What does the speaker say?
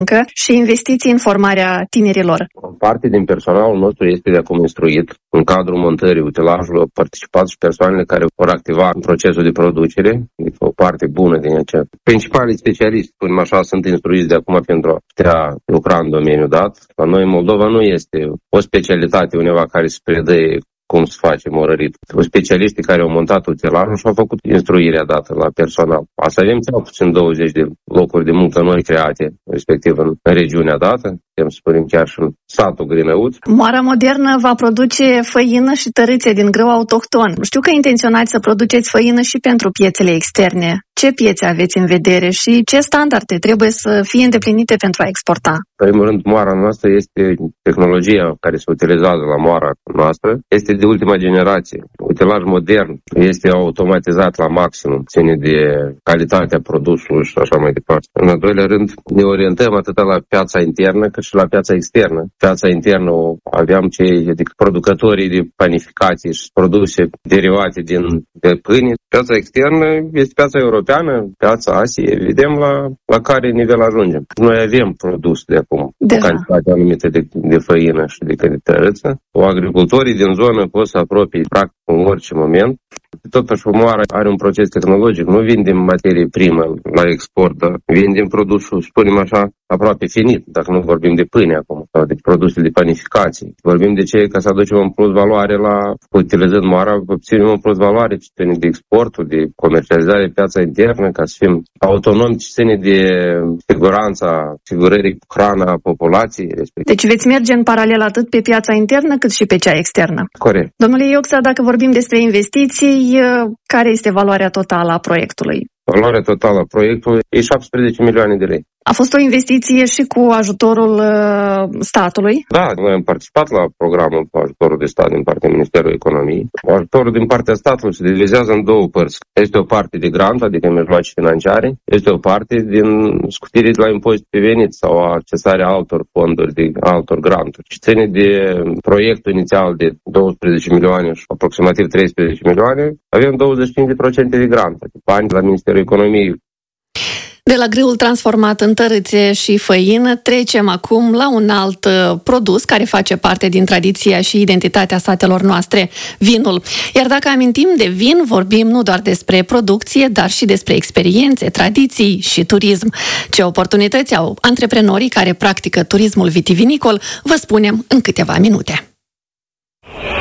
și investiții în formarea tinerilor. O parte din personalul nostru este de acum instruit. În cadrul montării utilajului au participat și persoanele care vor activa în procesul de producere. Deci o parte bună din aceea. Principalii specialiști, spunem așa, sunt instruiți de acum pentru a putea lucra în domeniul dat. La noi în Moldova nu este o specialitate undeva care se predă cum se face morărit. Specialiștii care au montat utilajul și au făcut instruirea dată la personal. Asta avem cel puțin 20 de locuri de muncă noi create, respectiv în regiunea dată, putem să spunem chiar și în satul Grinăuț. Moara Modernă va produce făină și tărâțe din grâu autohton. Știu că intenționați să produceți făină și pentru piețele externe. Ce piețe aveți în vedere și ce standarde trebuie să fie îndeplinite pentru a exporta? În primul rând, moara noastră este tehnologia care se utilizează la moara noastră, este de ultima generație. Utilaj modern este automatizat la maximum, ține de calitatea produsului și așa mai departe. În al doilea rând, ne orientăm atât la piața internă cât și la piața externă. Piața internă aveam adică producătorii de panificații și produse derivate de pâine. Piața externă este piața europeană, piața Asiei, vedem la care nivel ajungem. Noi avem produs de acum, o cantitate anumită de făină și de tărâță. Agricultorii din zonă pot să apropie practic în orice moment. Totuși, moara are un proces tehnologic. Nu vindem materie primă la export, dar vindem produsul, spunem așa, aproape finit, dacă nu vorbim de pâine acum, sau de produse de panificații. Vorbim de ce ca să aducem un plus valoare utilizând moara, obținem un plus valoare ce ține de exportul, de comercializare pe piața internă, ca să fim autonomi ce ține de asigurării cu hrana populației. Deci veți merge în paralel atât pe piața internă cât și pe cea externă. Corect. Domnule Iocța, dacă vorbim despre investiții, care este valoarea totală a proiectului? Valoarea totală a proiectului e 17 milioane de lei. A fost o investiție și cu ajutorul statului? Da, noi am participat la programul cu ajutorul de stat din partea Ministerului Economiei. Ajutorul din partea statului se divizează în două părți. Este o parte de grant, adică mijloace financiare, este o parte din scutire de la impozit pe venit sau accesarea altor fonduri, de altor granturi. Și ține de proiectul inițial de 12 milioane și aproximativ 13 milioane, avem 25% de grant, adică bani la Ministerul Economiei. De la grâul transformat în tărâțe și făină, trecem acum la un alt produs care face parte din tradiția și identitatea satelor noastre, vinul. Iar dacă amintim de vin, vorbim nu doar despre producție, dar și despre experiențe, tradiții și turism. Ce oportunități au antreprenorii care practică turismul vitivinicol, vă spunem în câteva minute.